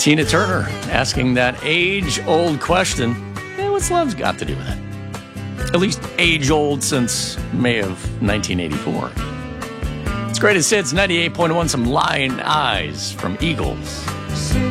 Tina Turner asking that age-old question, what's love's got to do with it? At least age-old since May of 1984. It's Greatest Hits, 98.1, some Lying Eyes from Eagles.